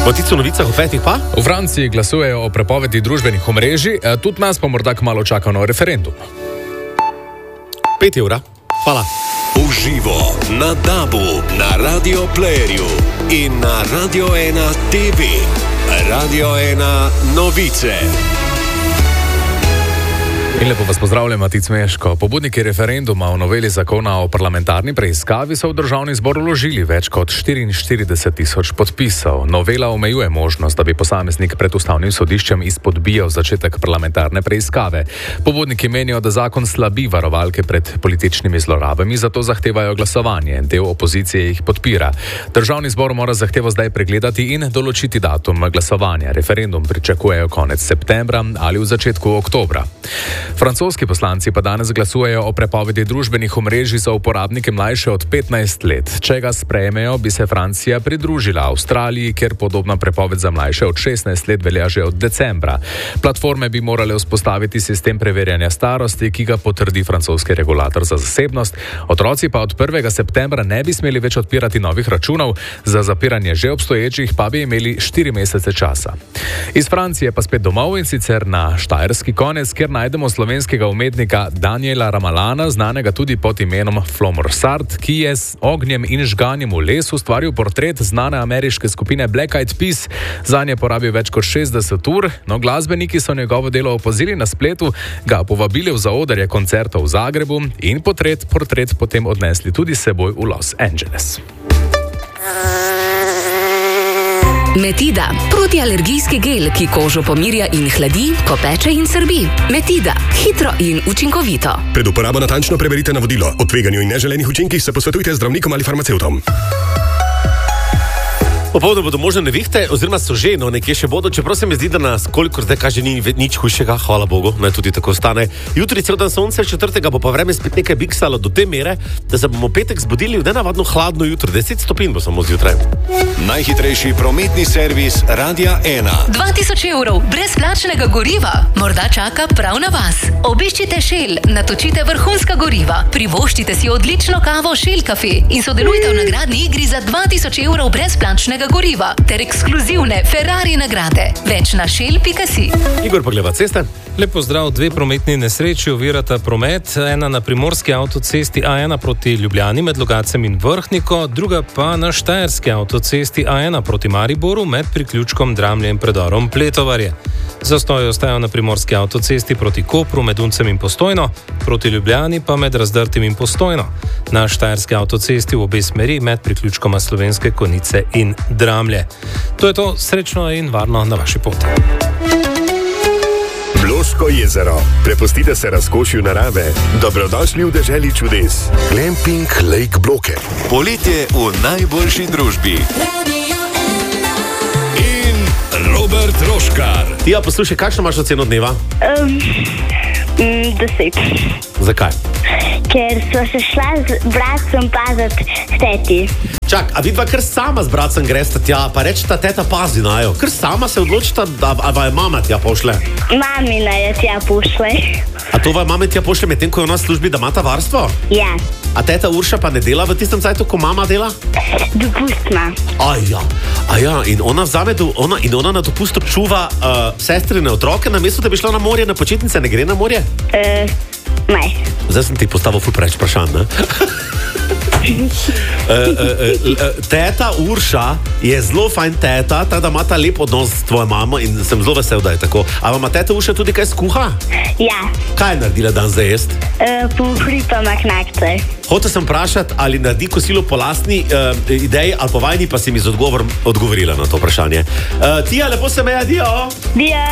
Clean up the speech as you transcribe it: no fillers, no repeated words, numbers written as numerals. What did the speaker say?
Potico novicah v petih pa? V Franciji glasujejo o prepovedi družbenih omrežij, tudi nas pa morda kmalu čaka nov referendum. 5 evra. Hvala. Uživo na DAB-u, na Radio Playerju in na Radio 1 TV. Radio 1 novice. In lepo vas pozdravljam, Matic Meško. Pobudniki referenduma o noveli zakona o parlamentarni preiskavi so v državni zbor vložili več kot 44,000 podpisov. Novela omejuje možnost, da bi posameznik pred ustavnim sodiščem izpodbijal začetek parlamentarne preiskave. Pobudniki menijo, da zakon slabi varovalke pred političnimi zlorabami, zato zahtevajo glasovanje. Del opozicije jih podpira. Državni zbor mora zahtevo zdaj pregledati in določiti datum glasovanja. Referendum pričakujejo konec septembra ali v začetku oktobra. Francoski poslanci pa danes glasujejo o prepovedi družbenih omrežij za uporabnike mlajše od 15 let. Če ga sprejmejo, bi se Francija pridružila Avstraliji, kjer podobna prepoved za mlajše od 16 let velja že od decembra. Platforme bi morale vzpostaviti sistem preverjanja starosti, ki ga potrdi francoski regulator za zasebnost. Otroci pa od 1. septembra ne bi smeli več odpirati novih računov, za zapiranje že obstoječih pa bi imeli 4 mesece časa. Iz Francije pa spet domov, in sicer na Štajerski konec, kjer najdemo slovenskega umetnika Daniela Ramalana, znanega tudi pod imenom Flomor Sart, ki je z ognjem in žganjem v lesu ustvaril portret znane ameriške skupine Black Eyed Peas. Zanje porabil več kot 60 ur, no glasbeniki so njegovo delo opazili na spletu, ga povabili v zaodrje koncertov v Zagrebu in portret potem odnesli tudi s seboj v Los Angeles. Metida, protialergijski gel, ki kožo pomirja in hladi, ko peče in srbi. Metida, hitro in učinkovito. Pred uporabo natančno preberite navodilo. O tveganju in neželenih učinkih se posvetujte z zdravnikom ali farmacevtom. Popoldne bodo možne nevihte, oziroma so že, no nekje še bodo, čeprav se mi zdi, da nas kolikor zdaj kaže ni nič hujšega, hvala Bogu, naj tudi tako stane. Jutri cel dan sonce, 4. bo pa vreme spet nekaj biksalo do te mere, da se bomo petek zbudili v nenavadno hladno jutro, 10 stopinj bo samo zjutraj. Najhitrejši prometni servis Radia 1. 2000 evrov brezplačnega goriva morda čaka prav na vas. Obiščite Shell, natočite vrhunska goriva, privoščite si odlično kavo Shell Cafe in sodelujte v nagradni igri za 2000 evrov brezplačnega goriva ter ekskluzivne Ferrari nagrade. Več na shell.si. Igor Pogleva, ceste. Lep pozdrav, 2 prometni nesreči ovirata promet, ena na primorski avtocesti A1 proti Ljubljani med Logatcem in Vrhniko, druga pa na štajerski avtocesti A1 proti Mariboru med priključkom Dramlje in predorom Pletovarje. Zastoji ostajajo na primorski avtocesti proti Kopru med Uncem in Postojno, proti Ljubljani pa med Razdrtim in Postojno. Na štajerski avtocesti v obe smeri med priključkoma Slovenske Konjice in Dramlje. To je to, srečno in varno na vaši poti. Bloško jezero. Prepustite se razkošju narave. Dobrodošli v deželi čudes. Glamping Lake Bloke. Poletje v najboljši družbi. In Robert Roškar. Ja, poslušaj, kakšno imaš oceno dneva? 10. Zakaj? Ker sva se šla z bratcem pazat teti. Čak, a vidva kar sama z bratcem gresta tja, pa rečeta teta pazi najo. Kar sama se odločita, da je mama tja pošle. Mamina je tja pošle. A to vaj mame tja pošle medtem, ko je ona v službi, da imata varstvo? Ja. A teta Urša pa ne dela v tistem cajtu, ko mama dela? Dopustna. Aja, in ona vzame, ona na dopustu čuva sestrine otroke, namesto da bi šla na morje, na počitnice, ne gre na morje? Ne. Zdaj sem ti postavil ful preveč vprašanj, ne? Teta Urša je zelo fajn teta, da ima ta lep odnos s tvojo mamo in sem zelo vesel, da je tako. A ima teta Urša tudi kaj skuha? Ja. Kaj je naredila dan za jest? Puhri pa maknakce. Hotel sem vprašati, ali naredi kosilo po lastni ideji ali po vajni, pa si mi z odgovorila na to vprašanje. Tija, lepo se me, adijo! Dio!